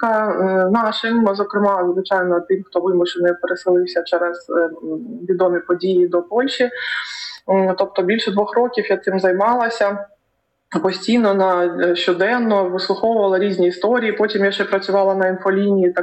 підтримка нашим, зокрема, звичайно, тим, хто вимушений переселився через відомі події до Польщі. Тобто більше 2 років я цим займалася. Постійно щоденно вислуховувала різні історії. Потім я ще працювала на інфолінії.